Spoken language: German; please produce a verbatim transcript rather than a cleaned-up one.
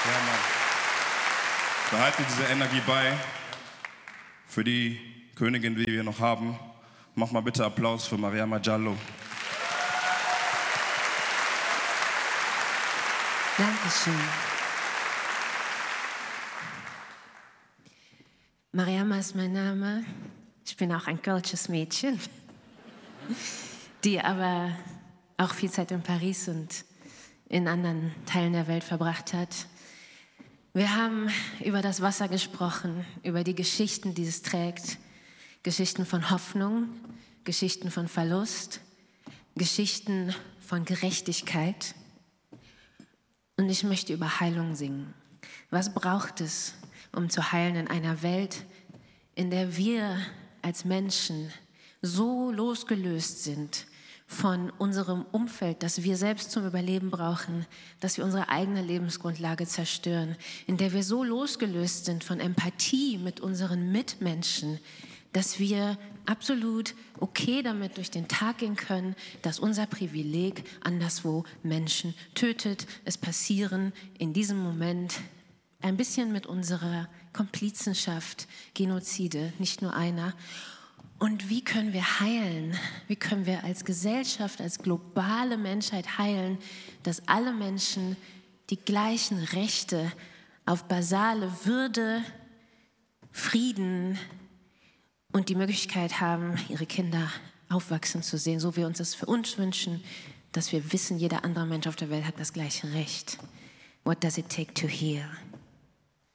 Ja, Mann. Behalte diese Energie bei. Für die Königin, die wir noch haben. Mach mal bitte Applaus für Mariama Diallo. Dankeschön. Mariama ist mein Name. Ich bin auch ein kölsches Mädchen, die aber auch viel Zeit in Paris und in anderen Teilen der Welt verbracht hat. Wir haben über das Wasser gesprochen, über die Geschichten, die es trägt. Geschichten von Hoffnung, Geschichten von Verlust, Geschichten von Gerechtigkeit. Und ich möchte über Heilung singen. Was braucht es, um zu heilen in einer Welt, in der wir als Menschen so losgelöst sind von unserem Umfeld, das wir selbst zum Überleben brauchen, dass wir unsere eigene Lebensgrundlage zerstören, in der wir so losgelöst sind von Empathie mit unseren Mitmenschen, dass wir absolut okay damit durch den Tag gehen können, dass unser Privileg anderswo Menschen tötet. Es passieren in diesem Moment ein bisschen mit unserer Komplizenschaft Genozide, nicht nur einer. Und wie können wir heilen? Wie können wir als Gesellschaft, als globale Menschheit heilen, dass alle Menschen die gleichen Rechte auf basale Würde, Frieden und die Möglichkeit haben, ihre Kinder aufwachsen zu sehen, so wie wir uns das für uns wünschen, dass wir wissen, jeder andere Mensch auf der Welt hat das gleiche Recht. What does it take to heal?